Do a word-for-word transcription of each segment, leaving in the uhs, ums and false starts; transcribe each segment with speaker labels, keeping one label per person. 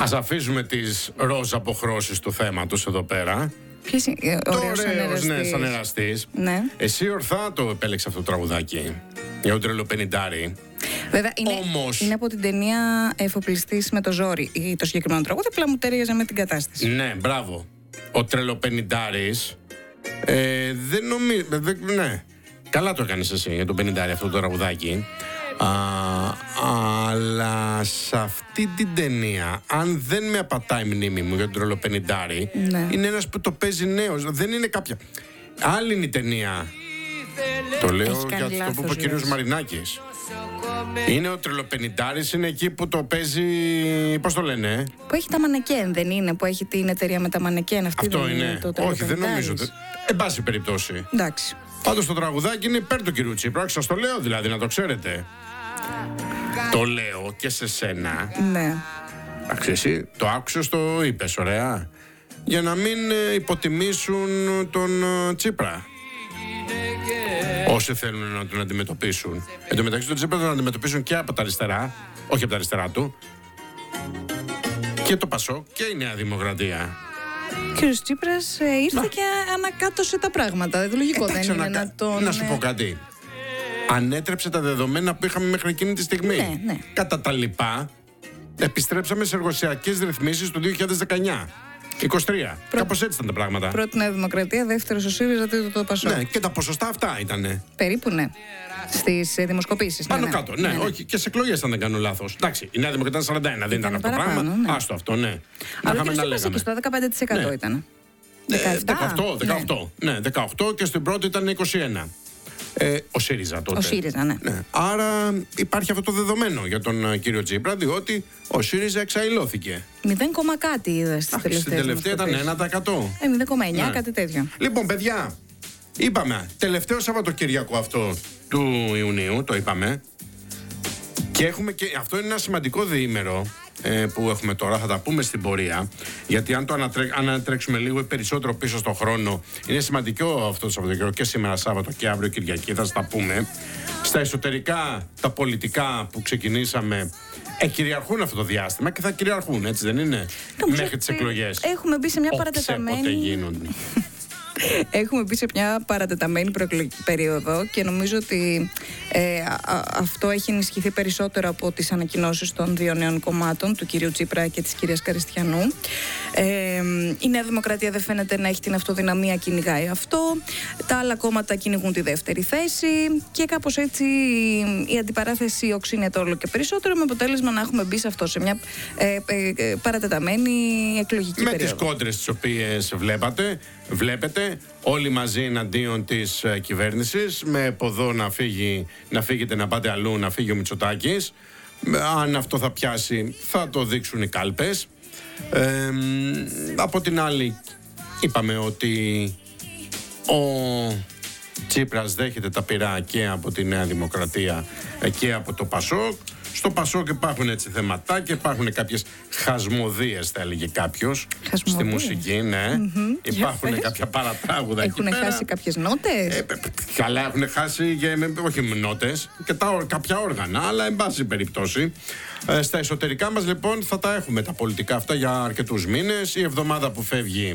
Speaker 1: Ας αφήσουμε τις ροζ αποχρώσεις του θέματος εδώ πέρα.
Speaker 2: Ποιος είναι ο ωραίος
Speaker 1: νέος ανεραστής.
Speaker 2: Ναι.
Speaker 1: Εσύ ορθά το επέλεξε αυτό το τραγουδάκι για τον τρελοπενηντάρη.
Speaker 2: Βέβαια είναι,
Speaker 1: Όμως...
Speaker 2: είναι από την ταινία Εφοπλιστής με το ζόρι το συγκεκριμένο τραγούδι, απλά μου ταιριάζει με την κατάσταση.
Speaker 1: Ναι, μπράβο. Ο τρελοπενηντάρης ε, δεν νομίζω. Ναι. Καλά το έκανες εσύ για τον πενηντάρη αυτό το τραγουδάκι. Α, αλλά σε αυτή την ταινία, αν δεν με απατάει η μνήμη μου για τον τρελοπενηντάρη,
Speaker 2: ναι.
Speaker 1: είναι ένας που το παίζει νέος. Δεν είναι κάποια. Άλλη είναι η ταινία. Το λέω για αυτό που είπε ο κύριος Μαρινάκης. Είναι ο τρελοπενηντάρης, είναι εκεί που το παίζει. Πώς το λένε,
Speaker 2: που έχει τα μανεκέν, δεν είναι? Που έχει την εταιρεία με τα μανεκέν. Αυτή
Speaker 1: αυτό
Speaker 2: δεν
Speaker 1: είναι.
Speaker 2: είναι το
Speaker 1: Όχι, δεν νομίζω. Εν πάση περιπτώσει.
Speaker 2: Εντάξει.
Speaker 1: Πάντως το τραγουδάκι είναι υπέρ του κυρίου Τσίπρα. Σας το λέω δηλαδή, να το ξέρετε. Το λέω και σε σένα.
Speaker 2: Ναι.
Speaker 1: Εντάξει, εσύ το άκουσες, το είπες, ωραία. Για να μην υποτιμήσουν τον Τσίπρα. Όσοι θέλουν να τον αντιμετωπίσουν. Εν τω μεταξύ, τον Τσίπρα τον αντιμετωπίσουν και από τα αριστερά, όχι από τα αριστερά του, και το Πασόκ και η Νέα Δημοκρατία.
Speaker 2: Ο κύριος Τσίπρας ε, ήρθε Μα. και ανακάτωσε τα πράγματα. Λογικό δεν είναι
Speaker 1: ανακα...
Speaker 2: να τον...
Speaker 1: Να σου πω κάτι. Ανέτρεψε τα δεδομένα που είχαμε μέχρι εκείνη τη στιγμή.
Speaker 2: Ναι, ναι.
Speaker 1: Κατά τα λοιπά, επιστρέψαμε σε εργοσιακές ρυθμίσεις του δύο χιλιάδες δεκαεννιά. είκοσι τρία.
Speaker 2: Πρω...
Speaker 1: Κάπως έτσι ήταν τα πράγματα.
Speaker 2: Πρώτη Νέα Δημοκρατία, δεύτερος ο ΣΥΡΙΖΑ, τρίτο το Πασόκ.
Speaker 1: Ναι, και τα ποσοστά αυτά ήτανε.
Speaker 2: Περίπου, ναι. Στις ε, δημοσκοπήσεις.
Speaker 1: Πάνω
Speaker 2: ναι, ναι.
Speaker 1: κάτω, ναι, ναι, ναι. Όχι, και σε εκλογές αν δεν κάνω λάθος. Εντάξει, η Νέα Δημοκρατία ήταν σαράντα ένα, δεν ήταν, ήταν αυτό το πράγμα. Ναι. Άστο αυτό, ναι.
Speaker 2: Αλλά ο Τσίπρας εκεί στο δεκαπέντε τοις εκατό ναι. ήταν. δεκαεπτά.
Speaker 1: δεκαοκτώ, δεκαοκτώ. Ναι. ναι, δεκαοκτώ και στην πρώτη ήταν είκοσι ένα. Ε, ο ΣΥΡΙΖΑ τότε.
Speaker 2: Ο ΣΥΡΙΖΑ, ναι.
Speaker 1: ναι. Άρα υπάρχει αυτό το δεδομένο για τον uh, κύριο Τσίπρα, διότι ο ΣΥΡΙΖΑ εξαϊλώθηκε.
Speaker 2: μηδέν, κάτι είδα στις τελευταίες.
Speaker 1: Στην τελευταία ήταν ένα τοις εκατό.
Speaker 2: Ε, μηδέν κόμμα εννιά, ναι. κάτι τέτοιο.
Speaker 1: Λοιπόν, παιδιά, είπαμε, τελευταίο Σαββατοκυριακό αυτό του Ιουνίου, το είπαμε. Και έχουμε και αυτό είναι ένα σημαντικό διήμερο ε, που έχουμε τώρα, θα τα πούμε στην πορεία. Γιατί αν το ανατρέ, αν ανατρέξουμε λίγο περισσότερο πίσω στον χρόνο, είναι σημαντικό αυτό το Σαββατοκύριακο και σήμερα Σάββατο και αύριο Κυριακή, θα σας τα πούμε. Στα εσωτερικά, τα πολιτικά που ξεκινήσαμε, ε, κυριαρχούν αυτό το διάστημα και θα κυριαρχούν, έτσι δεν είναι?
Speaker 2: Νομίζω
Speaker 1: μέχρι τις εκλογές.
Speaker 2: Έχουμε μπει σε μια παρατεταμένη.
Speaker 1: Όποτε γίνονται.
Speaker 2: Έχουμε μπει σε μια παρατεταμένη προεκλογική περίοδο και νομίζω ότι ε, α, α, αυτό έχει ενισχυθεί περισσότερο από τις ανακοινώσεις των δύο νέων κομμάτων, του κυρίου Τσίπρα και της κυρίας Καριστιανού. Ε, η Νέα Δημοκρατία δεν φαίνεται να έχει την αυτοδυναμία, κυνηγάει αυτό. Τα άλλα κόμματα κυνηγούν τη δεύτερη θέση και κάπως έτσι η αντιπαράθεση οξύνεται όλο και περισσότερο, με αποτέλεσμα να έχουμε μπει σε αυτό, σε μια ε, ε, παρατεταμένη εκλογική
Speaker 1: με
Speaker 2: περίοδο.
Speaker 1: Με τις κόντρες τις οποίες βλέπατε, βλέπετε, όλοι μαζί εναντίον της ε, κυβέρνησης, με από εδώ να, φύγει, να φύγετε να πάτε αλλού, να φύγει ο Μητσοτάκης. Αν αυτό θα πιάσει, θα το δείξουν οι κάλπες. Ε, από την άλλη, είπαμε ότι ο Τσίπρας δέχεται τα πυρά και από τη Νέα Δημοκρατία και από το Πασόκ. Στο Πασόκ υπάρχουν έτσι θεματάκια, υπάρχουν κάποιες χασμοδίες, θα έλεγε κάποιος, στη μουσική, ναι. Mm-hmm. Υπάρχουν κάποια παρατράγουδα εκεί πέρα.
Speaker 2: Έχουν χάσει κάποιες νότες.
Speaker 1: Ε, καλά, έχουν χάσει, και, όχι νότες, και τα, κάποια όργανα, αλλά εν πάση περιπτώσει. Ε, στα εσωτερικά μας λοιπόν θα τα έχουμε τα πολιτικά αυτά για αρκετούς μήνες. Η εβδομάδα που φεύγει,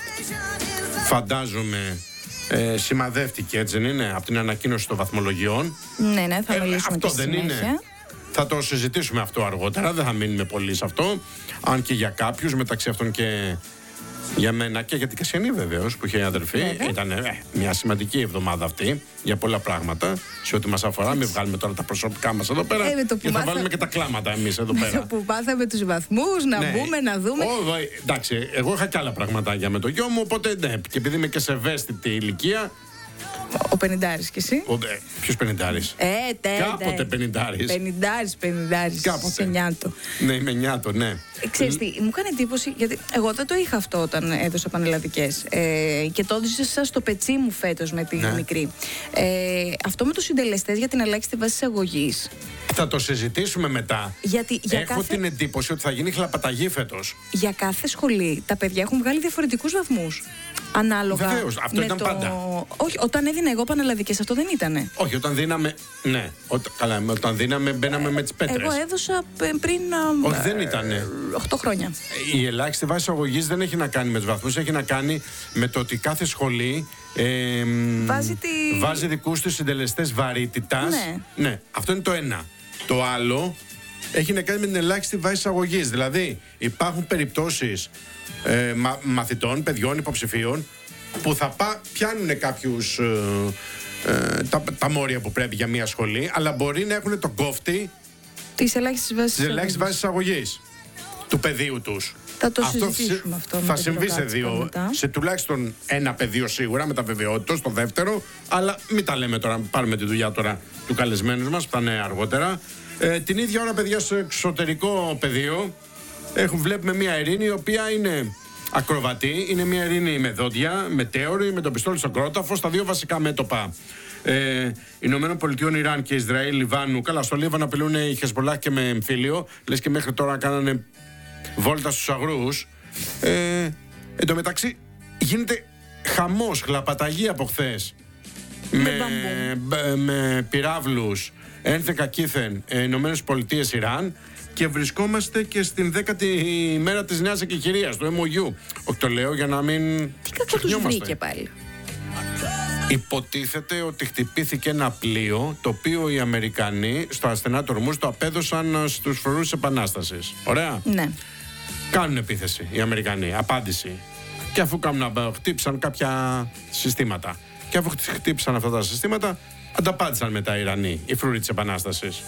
Speaker 1: φαντάζομαι, Ε, σημαδεύτηκε, έτσι δεν είναι, από την ανακοίνωση των βαθμολογιών.
Speaker 2: Ναι, ναι, θα μιλήσουμε ε,
Speaker 1: αυτό
Speaker 2: και
Speaker 1: δεν
Speaker 2: συνέχεια.
Speaker 1: Είναι. Θα το συζητήσουμε αυτό αργότερα, δεν θα μείνουμε πολύ σε αυτό. Αν και για κάποιους, μεταξύ αυτών και για μένα και για την Κασιανή βεβαίως, που είχε αδερφή. Βέβαια. Ήταν ε, μια σημαντική εβδομάδα αυτή για πολλά πράγματα σε ό,τι μας αφορά. Μην βγάλουμε τώρα τα προσωπικά μας εδώ πέρα ε, και θα μάθα... βάλουμε και τα κλάματα εμείς εδώ πέρα.
Speaker 2: Με το που πάθαμε τους βαθμούς, να ναι. μπούμε, να δούμε.
Speaker 1: Ο, εντάξει, εγώ είχα και άλλα πραγματάκια με το γιο μου, οπότε ναι, και επειδή είμαι και σε ευαίσθητη ηλικία.
Speaker 2: Ο πενηντάρης κι εσύ.
Speaker 1: Ο, ε, ποιος πενηντάρης?
Speaker 2: Ε, τε,
Speaker 1: Κάποτε πενηντάρης.
Speaker 2: Πενηντάρης, πενηντάρης.
Speaker 1: Κάποτε.
Speaker 2: Σε νιάτο.
Speaker 1: Ναι, είμαι νιάτο, ναι.
Speaker 2: Ε, ξέρεις τι, μου έκανε εντύπωση, γιατί εγώ δεν το είχα αυτό όταν έδωσα πανελλαδικές. Ε, και το έδωσα στο πετσί μου φέτος με τη ναι. μικρή. Ε, αυτό με τους συντελεστές για την ελάχιστη βάση εισαγωγής.
Speaker 1: Θα το συζητήσουμε μετά.
Speaker 2: Γιατί για
Speaker 1: Έχω
Speaker 2: κάθε...
Speaker 1: την εντύπωση ότι θα γίνει χλαπαταγή φέτος.
Speaker 2: Για κάθε σχολή τα παιδιά έχουν βγάλει διαφορετικούς βαθμούς. Ανάλογα.
Speaker 1: Βεβαίως, αυτό
Speaker 2: με
Speaker 1: ήταν
Speaker 2: το...
Speaker 1: πάντα.
Speaker 2: Όχι, όταν έδινα εγώ πανελλαδικές, αυτό δεν ήτανε.
Speaker 1: Όχι, όταν δίναμε. Ναι, όταν, καλά, όταν δίναμε, μπαίναμε ε, με τις πέτρες.
Speaker 2: Εγώ έδωσα πριν.
Speaker 1: Όχι, δεν ήτανε.
Speaker 2: οκτώ χρόνια.
Speaker 1: Η ελάχιστη βάση αγωγής δεν έχει να κάνει με τους βαθμούς, έχει να κάνει με το ότι κάθε σχολή ε,
Speaker 2: βάζει, τη...
Speaker 1: βάζει δικούς τους συντελεστές βαρύτητας.
Speaker 2: Ναι.
Speaker 1: ναι, αυτό είναι το ένα. Το άλλο έχει να κάνει με την ελάχιστη βάση αγωγής. Δηλαδή υπάρχουν περιπτώσεις ε, μα, μαθητών, παιδιών, υποψηφίων που θα πά, πιάνουν κάποιους ε, ε, τα, τα μόρια που πρέπει για μια σχολή, αλλά μπορεί να έχουν τον κόφτη
Speaker 2: της ελάχιστης
Speaker 1: βάσης αγωγής του πεδίου τους.
Speaker 2: Θα το
Speaker 1: αυτό
Speaker 2: συζητήσουμε αυτό.
Speaker 1: Θα συμβεί σε δύο, σε τουλάχιστον ένα πεδίο σίγουρα, με τα βεβαιότητα, στο δεύτερο, αλλά μην τα λέμε τώρα, πάρουμε τη δουλειά τώρα του καλεσμένου μας, που θα είναι αργότερα. Ε, την ίδια ώρα, παιδιά, στο εξωτερικό πεδίο έχουν, βλέπουμε μια ειρήνη η οποία είναι ακροβατή, είναι μια ειρήνη με δόντια, με τέωρη, με το πιστόλι στον κρόταφο, στα δύο βασικά μέτωπα. Ε, Ηνωμένων Πολιτειών, Ιράν και Ισραήλ, Λιβάνου. Καλά, στο Λίβανο απειλούν οι Χεσμολάχ και με εμφύλιο. Λες και μέχρι τώρα κάνανε βόλτα στους αγρούς. Ε, εν τω μεταξύ γίνεται χαμός, χλαπαταγή από χθες. Με, με, με πυράβλους, ένθεκα κήθεν, ε, Ηνωμένες Πολιτείες, Ιράν. Και βρισκόμαστε και στην δέκατη ημέρα της νέας εκεχηρίας, του εμ ο γιου. Όχι, το λέω για να μην.
Speaker 2: Τι κακό τους βρήκε πάλι.
Speaker 1: Υποτίθεται ότι χτυπήθηκε ένα πλοίο, το οποίο οι Αμερικανοί στο ασθενά του Ορμούζ το απέδωσαν στους φρουρούς της Επανάστασης. Ωραία.
Speaker 2: Ναι.
Speaker 1: Κάνουν επίθεση οι Αμερικανοί, απάντηση. Και αφού κάνουν, χτύπησαν κάποια συστήματα. Και αφού χτύπησαν αυτά τα συστήματα, ανταπάντησαν μετά οι Ιρανοί, οι φρουροί της Επανάστασης.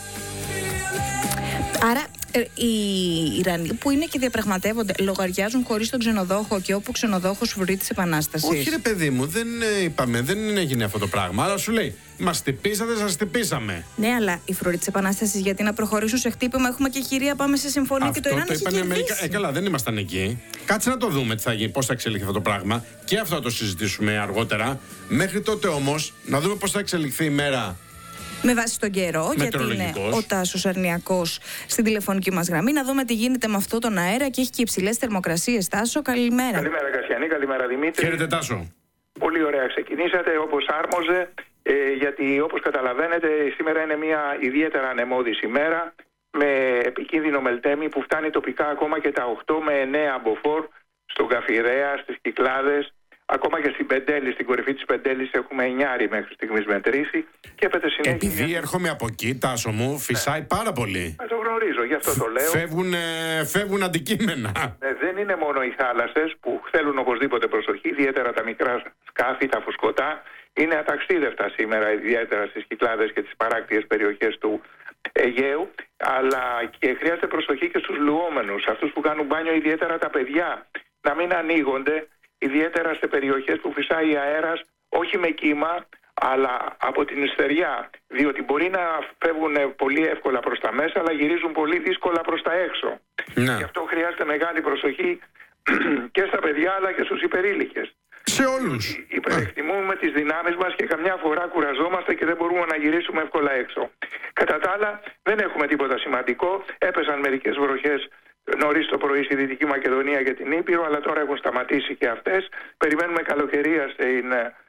Speaker 2: Άρα οι Ιρανοί που είναι και διαπραγματεύονται λογαριάζουν χωρίς τον ξενοδόχο και όπου ξενοδόχος φρουρεί της Επανάστασης.
Speaker 1: Όχι ρε παιδί μου, δεν είπαμε, δεν έγινε αυτό το πράγμα. Αλλά σου λέει, μας χτυπήσατε, σας χτυπήσαμε.
Speaker 2: Ναι, αλλά οι φρουροί της Επανάστασης γιατί να προχωρήσουν σε χτύπημα, έχουμε και χειρία, πάμε σε συμφωνία
Speaker 1: αυτό
Speaker 2: και το Ιράν έχει κερδίσει.
Speaker 1: Αμερικα... Ε, καλά, δεν ήμασταν εκεί. Κάτσε να το δούμε τι θα γίνει, πώς θα εξελιχθεί αυτό το πράγμα. Και αυτό θα το συζητήσουμε αργότερα. Μέχρι τότε όμως, να δούμε πώς θα εξελιχθεί η μέρα.
Speaker 2: Με βάση τον καιρό, γιατί είναι ο Τάσος Αρνιακός στην τηλεφωνική μας γραμμή. Να δούμε τι γίνεται με αυτό τον αέρα και έχει και υψηλές θερμοκρασίες. Τάσο, καλημέρα.
Speaker 3: Καλημέρα Κασιανή, καλημέρα Δημήτρη.
Speaker 1: Χαίρετε Τάσο.
Speaker 3: Πολύ ωραία ξεκινήσατε, όπως άρμοζε, ε, γιατί όπως καταλαβαίνετε σήμερα είναι μια ιδιαίτερα ανεμώδης ημέρα με επικίνδυνο μελτέμι που φτάνει τοπικά ακόμα και τα οκτώ με εννέα μποφόρ στον Καφιρέα, στις Κυκλάδες. Ακόμα και στην Πεντέλη, στην κορυφή της Πεντέλης έχουμε εννιάρι μέχρι στιγμής μετρήσει και έπεται συνέχεια.
Speaker 1: Επειδή έρχομαι από εκεί, Τάσο μου, φυσάει ναι. πάρα πολύ.
Speaker 3: Ε, το γνωρίζω, γι' αυτό το λέω.
Speaker 1: Φεύγουν, φεύγουν αντικείμενα.
Speaker 3: Ε, δεν είναι μόνο οι θάλασσες που θέλουν οπωσδήποτε προσοχή, ιδιαίτερα τα μικρά σκάφη, τα φουσκωτά. Είναι αταξίδευτα σήμερα, ιδιαίτερα στις Κυκλάδες και τις παράκτιες περιοχές του Αιγαίου. Αλλά και χρειάζεται προσοχή και στους λουόμενους, αυτούς που κάνουν μπάνιο, ιδιαίτερα τα παιδιά, να μην ανοίγονται. Ιδιαίτερα σε περιοχές που φυσάει αέρας, όχι με κύμα, αλλά από την ιστεριά. Διότι μπορεί να φεύγουν πολύ εύκολα προς τα μέσα, αλλά γυρίζουν πολύ δύσκολα προς τα έξω.
Speaker 1: Ναι.
Speaker 3: Γι' αυτό χρειάζεται μεγάλη προσοχή και στα παιδιά, αλλά και στους υπερήλικες.
Speaker 1: Σε όλους.
Speaker 3: Υπερεκτιμούμε τις δυνάμεις μας και καμιά φορά κουραζόμαστε και δεν μπορούμε να γυρίσουμε εύκολα έξω. Κατά τα άλλα, δεν έχουμε τίποτα σημαντικό. Έπεσαν μερικές βροχές νωρίς το πρωί στη Δυτική Μακεδονία και την Ήπειρο, αλλά τώρα έχουν σταματήσει και αυτές. Περιμένουμε καλοκαιρία στην,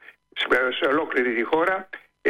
Speaker 3: σε ολόκληρη τη χώρα. Οι,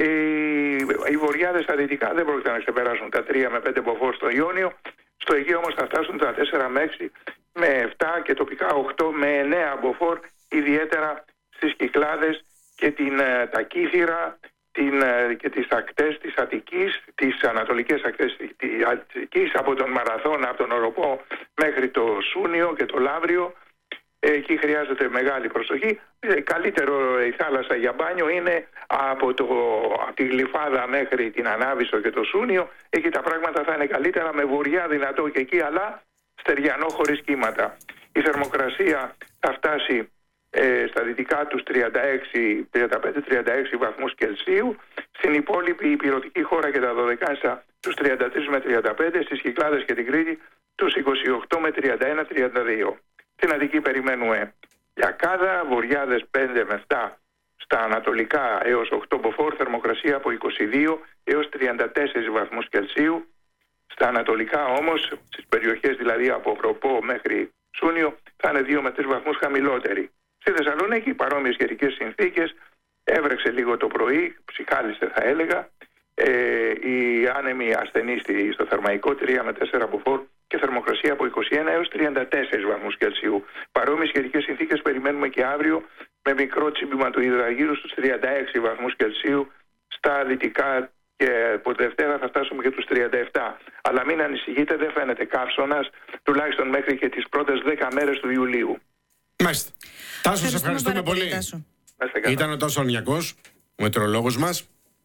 Speaker 3: οι βοριάδες στα δυτικά δεν πρόκειται να ξεπεράσουν τα τρία με πέντε μποφόρ στο Ιόνιο. Στο Αιγαίο όμως θα φτάσουν τα τέσσερα με έξι με επτά και τοπικά οκτώ με εννέα μποφόρ, ιδιαίτερα στις Κυκλάδες και την, τα Κύθυρα την, και τις ακτές της Αττικής, τις ανατολικές ακτές της Αττικής, από τον Μαραθώνα, από τον Οροπό μέχρι το Σούνιο και το Λαύριο. Εκεί χρειάζεται μεγάλη προσοχή. Καλύτερο η θάλασσα για μπάνιο είναι από, το, από τη Γλυφάδα μέχρι την Ανάβησο και το Σούνιο. Εκεί τα πράγματα θα είναι καλύτερα, με βορειά δυνατό και εκεί, αλλά στεριανό χωρίς κύματα. Η θερμοκρασία θα φτάσει ε, στα δυτικά τους τριάντα έξι, τριάντα πέντε τριάντα έξι βαθμούς Κελσίου. Στην υπόλοιπη υπηρετική χώρα και τα Δωδεκάνησα τους τριάντα τρία με τριάντα πέντε. Στις Κυκλάδες και την Κρήτη τους είκοσι οκτώ με τριάντα ένα τριάντα δύο. Στην Αττική περιμένουμε Λιακάδα, Βοριάδες πέντε με επτά στα ανατολικά έως οκτώ μποφόρ, θερμοκρασία από είκοσι δύο έως τριάντα τέσσερα βαθμούς Κελσίου. Στα ανατολικά όμως, στις περιοχές δηλαδή από Προπό μέχρι Σούνιο, θα είναι δύο με τρεις βαθμούς χαμηλότεροι. Στη Θεσσαλονίκη παρόμοιες καιρικές συνθήκες, έβρεξε λίγο το πρωί, ψυχάλισε θα έλεγα. Ε, οι άνεμοι ασθενείς στο Θερμαϊκό τρία με τέσσερα μποφόρ και θερμοκρασία θερμοκρασία από είκοσι ένα έως τριάντα τέσσερις βαθμούς Κελσίου. Παρόμοιες καιρικές συνθήκες περιμένουμε και αύριο, με μικρό τσίμπημα του υδραγύρου στους τριάντα έξι βαθμούς Κελσίου στα δυτικά, και από Δευτέρα θα φτάσουμε και τους τριάντα επτά. Αλλά μην ανησυχείτε, δεν φαίνεται καύσωνας, τουλάχιστον μέχρι και τις πρώτες δέκα μέρες του Ιουλίου.
Speaker 1: Μάλιστα. Τάσο, σε ευχαριστούμε πολύ. Ήταν ο Τάσος Ορνιακός, ο μετεωρολόγος μας.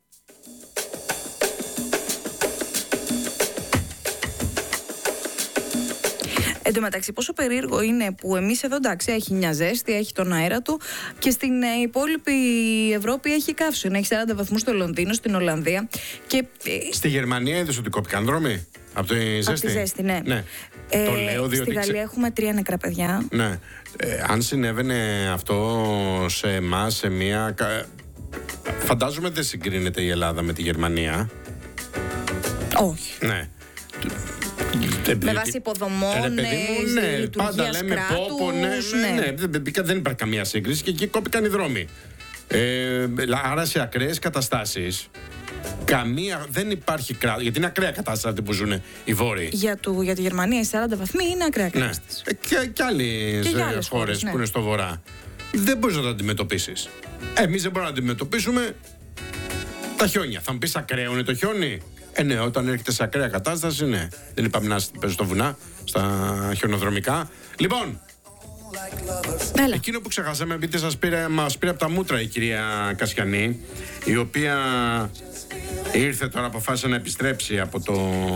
Speaker 2: Εν τω μεταξύ, πόσο περίεργο είναι που εμείς εδώ, εντάξει, έχει μια ζέστη, έχει τον αέρα του, και στην ε, υπόλοιπη Ευρώπη έχει καύσωνα. Έχει σαράντα βαθμούς στο Λονδίνο, στην Ολλανδία. Και, ε,
Speaker 1: στη Γερμανία είδες ότι κόπηκαν δρόμοι από τη ζέστη.
Speaker 2: Από τη ζέστη, ναι.
Speaker 1: ναι.
Speaker 2: Ε,
Speaker 1: Το λέω διότι
Speaker 2: στη Γαλλία ξε... έχουμε τρία νεκρά παιδιά.
Speaker 1: Ναι. Ε, αν συνέβαινε αυτό σε εμάς, σε μια. Φαντάζομαι δεν συγκρίνεται η Ελλάδα με τη Γερμανία.
Speaker 2: Όχι.
Speaker 1: Ναι.
Speaker 2: Με βάση υποδομών,
Speaker 1: ε, μου, ναι, πάντα λέμε
Speaker 2: κράτους,
Speaker 1: πόπο, ναι, ναι, ναι. ναι. Δεν υπάρχει καμία σύγκριση και εκεί κόπηκαν οι δρόμοι. Ε, άρα σε ακραίες καταστάσεις καμία, δεν υπάρχει κράτος, γιατί είναι ακραία κατάσταση που ζουν οι Βόρειοι. Για,
Speaker 2: του, για τη Γερμανία οι σαράντα βαθμοί είναι ακραία κατάσταση.
Speaker 1: Ναι. Και, και άλλες χώρες ναι. που είναι στο βορρά. Δεν μπορείς να τα αντιμετωπίσεις. Εμείς δεν μπορούμε να αντιμετωπίσουμε τα χιόνια. Θα μου πεις ακραίο είναι το χιόνι. Ε, ναι, όταν έρχεται σε ακραία κατάσταση, ναι. Δεν είπαμε να παίζει στο βουνά, στα χιονοδρομικά. Λοιπόν,
Speaker 2: Έλα.
Speaker 1: εκείνο που ξεχάσαμε, επειδή σας πήρε, μας πήρε από τα μούτρα η κυρία Κασιανή, η οποία ήρθε τώρα, αποφάσισε να επιστρέψει από, το,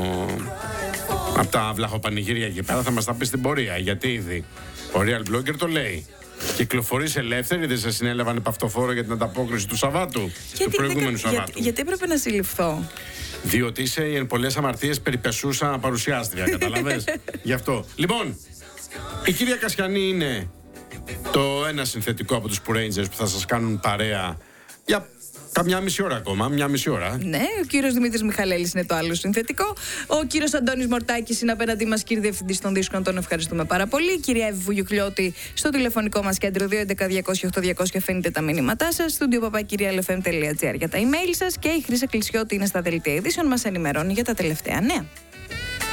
Speaker 1: από τα βλαχοπανηγύρια εκεί πέρα. Θα μας τα πει στην πορεία, γιατί ήδη ο Real Blogger το λέει. Κυκλοφορείς ελεύθερη, δεν σε συνέλαβαν επαυτοφόρο για την ανταπόκριση του Σαββάτου, γιατί, του προηγούμενου
Speaker 2: δεν,
Speaker 1: Σαββάτου.
Speaker 2: Γιατί, γιατί έπρεπε να συλληφθώ?
Speaker 1: Διότι είσαι εν πολλές αμαρτίες περιπεσούσα παρουσιάστρια, καταλαβες. Γι' αυτό. Λοιπόν, η κυρία Κασιανή είναι το ένα συνθετικό από τους Pooh Rangers που θα σας κάνουν παρέα για καμιά μισή ώρα ακόμα, μια μισή ώρα.
Speaker 2: Ναι, ο κύριος Δημήτρης Μιχαλέλης είναι το άλλο συνθετικό. Ο κύριος Αντώνης Μορτάκης είναι απέναντί μας, κύριε Διευθυντής των Δίσκων, τον ευχαριστούμε πάρα πολύ. Η κυρία Εύη Βουγιουκλιώτη στο τηλεφωνικό μας κέντρο δύο έντεκα διακόσια οκτώ διακόσια, αφήνετε τα μήνυματά σας. Στούντιο παπάκυρια ελ εφ εμ τελεία τζι άρ για τα email σας, και η Χρύσα Κλεισιώτη είναι στα δελτία ειδήσεων, μας ενημερώνει για τα τελευταία νέα.